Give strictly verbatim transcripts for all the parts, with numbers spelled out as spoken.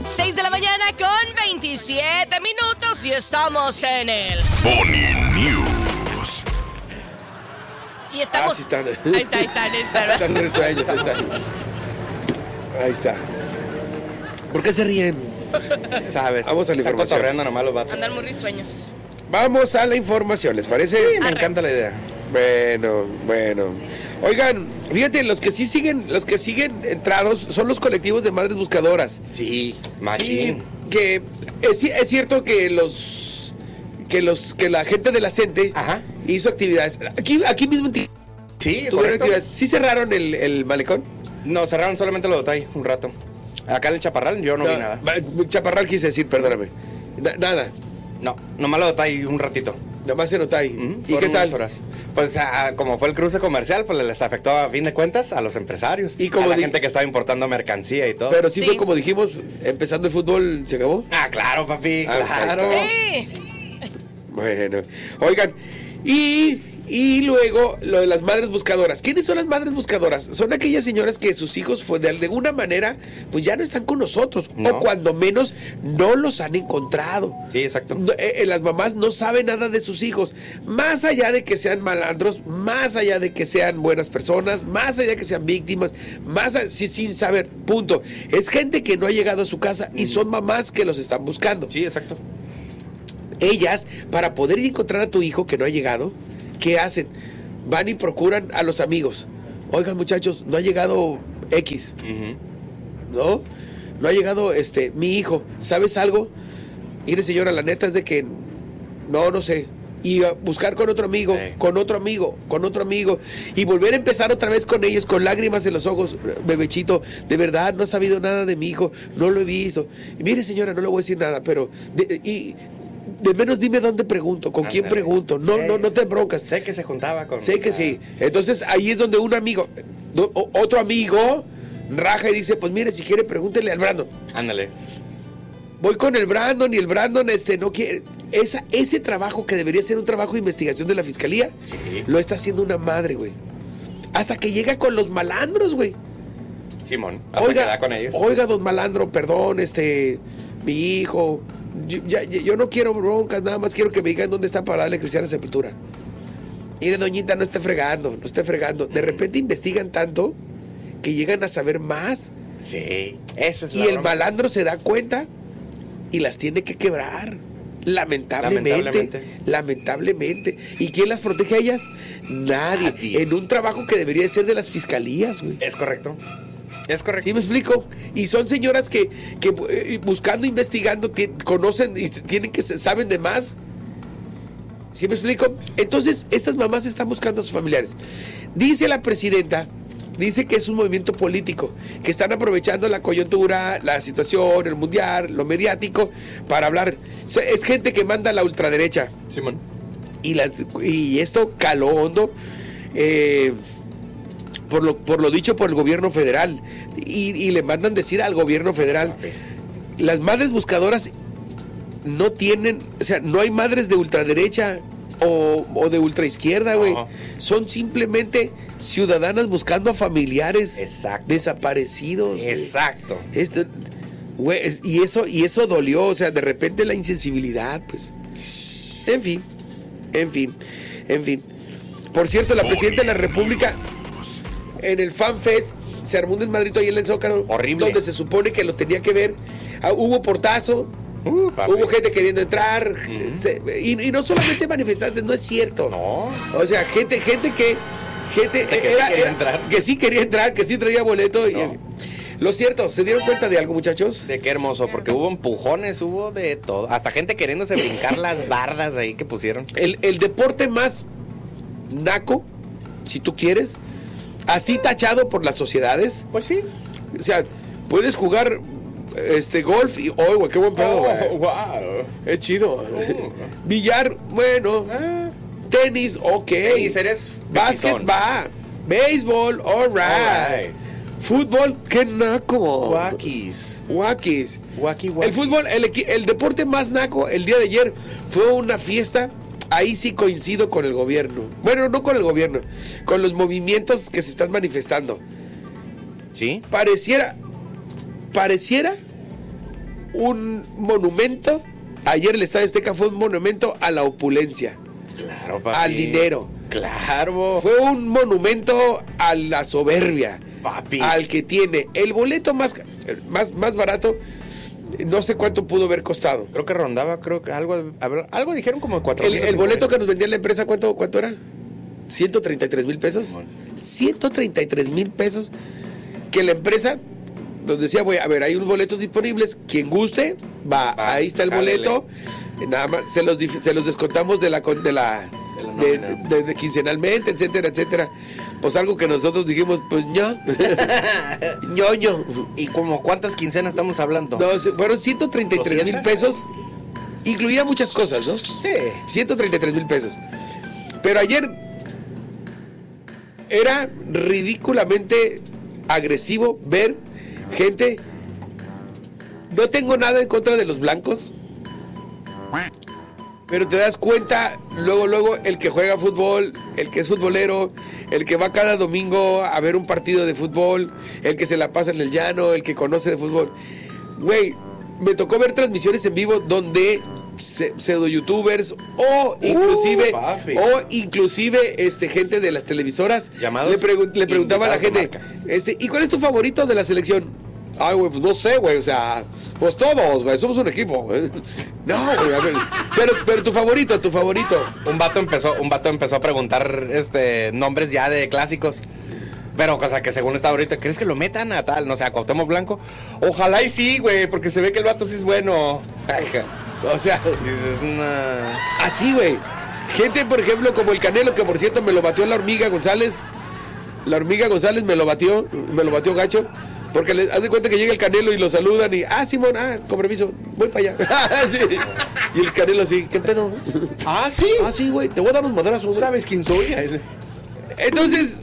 seis de la mañana con veintisiete minutos y estamos en el Bonnie News. Y estamos... Ah, sí están. Ahí está, ahí está, ahí está. Están risueños, ahí está. Ahí está. ¿Por qué se ríen? ¿Sabes? Vamos a la información. Están cotorreando nomás los vatos. Andan muy risueños. Vamos a la información, ¿les parece? Sí, me encanta la idea. Bueno, bueno. Oigan, fíjate, los que sí siguen, los que siguen entrados son los colectivos de madres buscadoras. Sí, Sí, machín. que es, es cierto que los que los que la gente de la CENTE Ajá. hizo actividades. Aquí aquí mismo en Ti- Sí, tuvieron correcto. actividades. ¿Sí cerraron el, el malecón? No, cerraron solamente los detalles un rato. Acá en el Chaparral yo no, vi nada. va- Chaparral quise decir, perdóname. Na- nada, No, nomás lo detalles un ratito. nada más se nota ahí. Ujú, ¿Y fueron qué tal? unas horas. Pues ah, como fue el cruce comercial, pues les afectó a fin de cuentas a los empresarios. Y como a la di- gente que estaba importando mercancía y todo. Pero sí, Sí. fue como dijimos, empezando el fútbol, ¿se acabó? Ah, claro, papi, Ah, pues ahí claro. Sí. Bueno, oigan, y, y luego lo de las madres buscadoras. ¿Quiénes son las madres buscadoras? Son aquellas señoras que sus hijos, pues, de alguna manera, pues ya no están con nosotros, No. o cuando menos no los han encontrado. Sí, exacto. No, eh, eh, las mamás no saben nada de sus hijos, más allá de que sean malandros, más allá de que sean buenas personas, más allá de que sean víctimas, más a- sí, sin saber, punto. Es gente que no ha llegado a su casa y son mamás que los están buscando. Sí, exacto. Ellas, para poder encontrar a tu hijo que no ha llegado, ¿qué hacen? Van y procuran a los amigos. Oigan, muchachos, no ha llegado X, Ujú. ¿no? No ha llegado este mi hijo. ¿Sabes algo? Mire, señora, la neta es de que no, no sé. Y a buscar con otro amigo, Sí. con otro amigo, con otro amigo. Y volver a empezar otra vez con ellos, con lágrimas en los ojos. Bebechito, de verdad, no ha sabido nada de mi hijo, no lo he visto. Y mire, señora, no le voy a decir nada, pero... de- y de menos dime dónde pregunto, con quién Ándale. pregunto. No, Sé- no, no te broncas. Sé que se juntaba con... Sé que sí. Entonces ahí es donde un amigo, do- o- otro amigo, raja y dice, pues mire, si quiere pregúntele al Brandon. Ándale. Voy con el Brandon y el Brandon este no quiere. Esa, ese trabajo que debería ser un trabajo de investigación de la fiscalía, Sí. lo está haciendo una madre, güey. Hasta que llega con los malandros, güey. Simón, hasta que da con ellos. Oiga, don Malandro, perdón, este, mi hijo, yo, ya- ya- yo no quiero broncas, nada más quiero que me digan dónde está para darle cristiana sepultura. Mire, doñita, no esté fregando, no esté fregando. De repente investigan tanto que llegan a saber más Sí, esa es y la el broma. malandro se da cuenta y las tiene que quebrar. Lamentablemente, Lamentablemente. lamentablemente. ¿Y quién las protege a ellas? Nadie. Nadie. En un trabajo que debería ser de las fiscalías, güey. Es correcto. Es correcto. ¿Sí me explico? Y son señoras que, que eh, buscando, investigando, ti- conocen y tienen que saben de más. ¿Sí me explico? Entonces, estas mamás están buscando a sus familiares. Dice la presidenta, dice que es un movimiento político, que están aprovechando la coyuntura, la situación, el mundial, lo mediático, para hablar. So, es gente que manda a la ultraderecha. Simón. Y, las, y esto caló hondo. Eh, por lo, por lo dicho por el gobierno federal y, y le mandan decir al gobierno federal, Ok. las madres buscadoras no tienen, o sea, no hay madres de ultraderecha o, o de ultraizquierda, güey. Ajá. Son simplemente ciudadanas buscando a familiares Exacto. desaparecidos, güey. Exacto. Esto, güey, es- y eso y eso dolió, o sea, de repente la insensibilidad, pues. En fin, en fin, en fin. Por cierto, la presidenta de la República en el Fan Fest se armó un desmadrito ahí en el Zócalo, Horrible. donde se supone que lo tenía que ver. Ah, hubo portazo, Uh, papi. hubo gente queriendo entrar, Ujú. se- y, y no solamente manifestantes, no es cierto. No. O sea, gente, gente que, gente Que sí era, quería era- entrar. que sí quería entrar, que sí traía boleto. y- No. lo cierto, ¿se dieron cuenta de algo, muchachos? De qué hermoso, porque hubo empujones, hubo de todo. Hasta gente queriéndose brincar las bardas ahí que pusieron. El, el deporte más naco, si tú quieres, así tachado por las sociedades. Pues sí. O sea, puedes jugar este golf y, oh, güey, qué buen pedo, güey. wow. Es chido. Billar, bueno. Tenis, ok. Y eres Básquet, piquitón. va. Béisbol, all right. Alright. Fútbol, qué naco. Wakis. Wakis. Waki, waki. El fútbol, el, equi- el deporte más naco el día de ayer fue una fiesta. Ahí sí coincido con el gobierno. Bueno, no con el gobierno, con los movimientos que se están manifestando. ¿Sí? Pareciera, pareciera un monumento. Ayer el Estadio Azteca fue un monumento a la opulencia. Claro, papi. Al dinero. Claro. Fue un monumento a la soberbia. Papi. Al que tiene el boleto más, más, más barato. No sé cuánto pudo haber costado. Creo que rondaba, creo que algo, algo dijeron como cuatro El, mil. el boleto que nos vendía la empresa, ¿cuánto, cuánto era? ¿ciento treinta y tres mil pesos? Bueno. ciento treinta y tres mil pesos. Que la empresa nos decía, güey, a ver, hay unos boletos disponibles. Quien guste, va, Va, ahí está el jálele. boleto. Nada más, se los, dif- se los descontamos de la, con- de la, De la de, nómina. de- de quincenalmente, etcétera, etcétera. Pues algo que nosotros dijimos, pues ño, ñoño. ¿Y como cuántas quincenas estamos hablando? No, se- fueron ciento treinta y tres mil ¿doscientas? pesos. Incluía muchas cosas, ¿no? Sí. ciento treinta y tres mil pesos. Pero ayer era ridículamente agresivo ver gente. No tengo nada en contra de los blancos, pero te das cuenta luego, luego, el que juega fútbol, el que es futbolero, el que va cada domingo a ver un partido de fútbol, el que se la pasa en el llano, el que conoce de fútbol. Güey, me tocó ver transmisiones en vivo donde se- pseudo youtubers o inclusive papi. o inclusive este gente de las televisoras Llamados le, pregu- le preguntaba a la invitados gente, de marca. este, ¿y cuál es tu favorito de la selección? Ay, güey, pues no sé, güey, o sea, pues todos, güey, somos un equipo, güey. No, güey, a ver, pero, pero tu favorito, tu favorito. Un vato empezó, un vato empezó a preguntar este nombres ya de clásicos. Pero, cosa que según está ahorita, ¿crees que lo metan a tal? No sé, a Cuauhtémoc Blanco. Ojalá y sí, güey, porque se ve que el vato sí es bueno. O sea, Dices, nah. así, güey. Gente, por ejemplo, como el Canelo, que por cierto me lo batió la hormiga González. La hormiga González me lo batió, me lo batió gacho. Porque le haz de cuenta que llega el Canelo y lo saludan y, ah, Simón, ah, con permiso, voy para allá. Sí. Y el Canelo así, ¿qué pedo? Ah, sí. Ah, sí, güey, te voy a dar unos madrazos, güey. ¿Sabes quién soy? Ese. Entonces,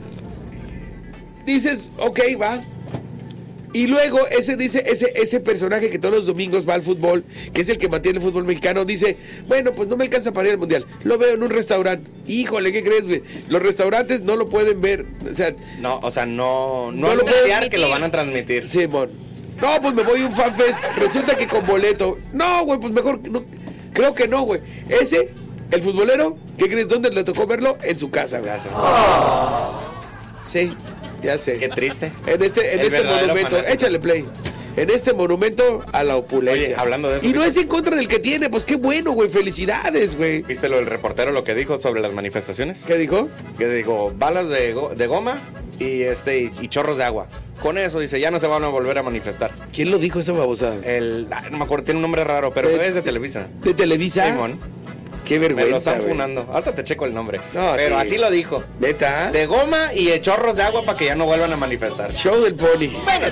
dices, ok, va. Y luego ese dice, ese, ese personaje que todos los domingos va al fútbol, que es el que mantiene el fútbol mexicano, dice, bueno, pues no me alcanza para ir al mundial. Lo veo en un restaurante. Híjole, ¿qué crees, güey? Los restaurantes no lo pueden ver. O sea, No, o sea, no, no, No lo anunciar puedes que lo van a transmitir. Simón. No, pues me voy a un fanfest. Resulta que con boleto. No, güey, pues mejor. No, creo que no, güey. Ese, el futbolero, ¿qué crees? ¿Dónde le tocó verlo? En su casa, güey. Gracias. Sí, ya sé. Qué triste. En este, en El este verdadero monumento, fanático. échale play. En este monumento a la opulencia. Oye, hablando de eso, Y no ¿viste? es en contra del que tiene, pues qué bueno, güey. Felicidades, güey. ¿Viste lo del reportero lo que dijo sobre las manifestaciones? ¿Qué dijo? Que digo, balas de, go- de goma y este y, y chorros de agua. Con eso dice, ya no se van a volver a manifestar. ¿Quién lo dijo esa babosada? El, ah, no me acuerdo, tiene un nombre raro, pero De- es de Televisa. ¿De Televisa? Simón. Qué Me lo vergüenza, están güey. funando. Ahorita te checo el nombre. No, pero sí. así lo dijo. ¿Neta? De goma y de chorros de agua para que ya no vuelvan a manifestar. Show del pony. Bueno,